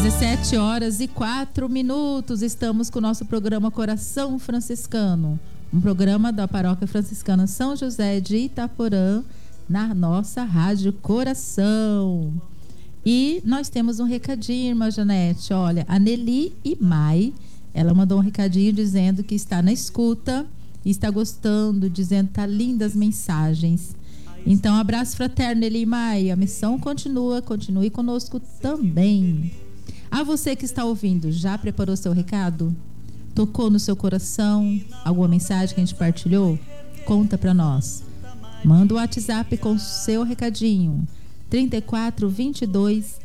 17h04, estamos com o nosso programa Coração Franciscano, um programa da Paróquia Franciscana São José de Itaporã, na nossa Rádio Coração. E nós temos um recadinho, irmã Janete. Olha, a Nelly Imai, ela mandou um recadinho dizendo que está na escuta e está gostando, dizendo que tá lindas mensagens. Então, abraço fraterno, Nelly Imai. A missão continua, continue conosco também. A você que está ouvindo, já preparou seu recado? Tocou no seu coração alguma mensagem que a gente partilhou? Conta para nós. Manda o WhatsApp com seu recadinho. 3422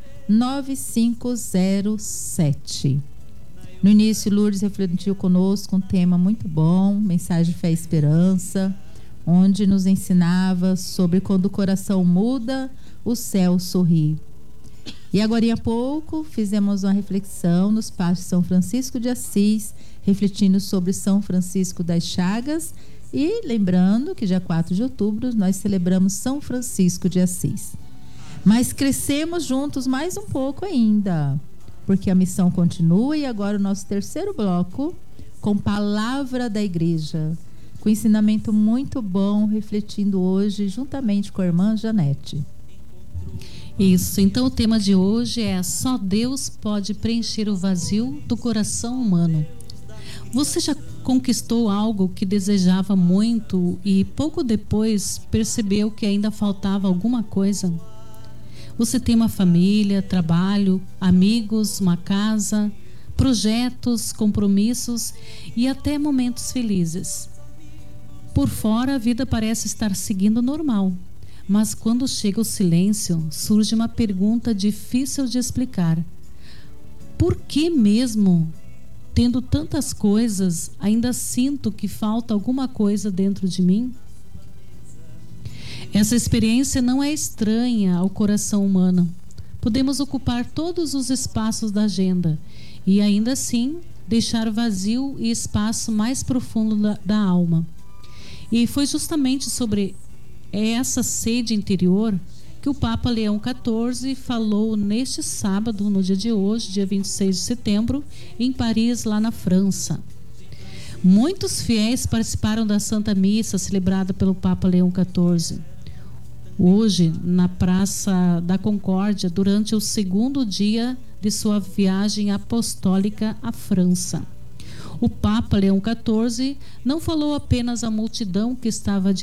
9507. No início, Lourdes refletiu conosco um tema muito bom, mensagem de fé e esperança, onde nos ensinava sobre quando o coração muda, o céu sorri. E agora há pouco fizemos uma reflexão nos passos de São Francisco de Assis, refletindo sobre São Francisco das Chagas, e lembrando que dia 4 de outubro nós celebramos São Francisco de Assis. Mas crescemos juntos mais um pouco ainda, porque a missão continua. E agora o nosso terceiro bloco, com Palavra da Igreja, com ensinamento muito bom, refletindo hoje juntamente com a irmã Janete. Isso, então o tema de hoje é: só Deus pode preencher o vazio do coração humano. Você já conquistou algo que desejava muito e pouco depois percebeu que ainda faltava alguma coisa? Você tem uma família, trabalho, amigos, uma casa, projetos, compromissos e até momentos felizes. Por fora, a vida parece estar seguindo normal, mas quando chega o silêncio, surge uma pergunta difícil de explicar. Por que mesmo, tendo tantas coisas, ainda sinto que falta alguma coisa dentro de mim? Essa experiência não é estranha ao coração humano. Podemos ocupar todos os espaços da agenda e ainda assim deixar vazio e espaço mais profundo da alma. E foi justamente sobre essa sede interior que o Papa Leão XIV falou neste sábado, no dia de hoje, dia 26 de setembro, em Paris, lá na França. Muitos fiéis participaram da Santa Missa celebrada pelo Papa Leão XIV. Hoje, na Praça da Concórdia, durante o segundo dia de sua viagem apostólica à França. O Papa Leão XIV não falou apenas à multidão que estava